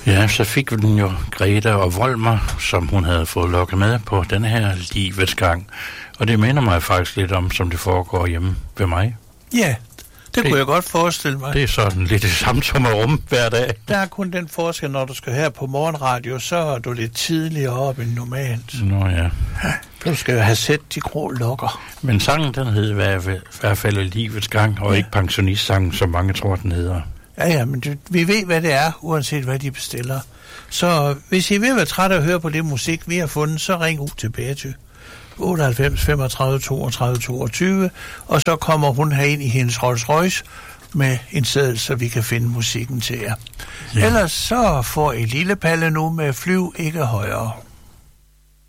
Ja, så fik vi den jo Greta og Volmer, som hun havde fået lukket med på den her livets gang. Og det minder mig faktisk lidt om, som det foregår hjemme ved mig. Ja, det kunne jeg godt forestille mig. Det er sådan lidt det samme som at rum hver dag. Der er kun den forskel, når du skal her på morgenradio, så er du lidt tidligere op end normalt. Nå ja. Du skal jo have set de grå lokker. Men sangen, den hed i hvert fald livets gang, og ikke pensionistsangen, som mange tror, den hedder. Ja, men vi ved, hvad det er, uanset hvad de bestiller. Så hvis I vil være træt af at høre på det musik, vi har fundet, så ring ud til Beatty. 98 35 32 22, og så kommer hun herind i hendes Rolls Royce med en seddel, så vi kan finde musikken til jer. Ja. Ellers så får I lille palle nu med Flyv ikke højere.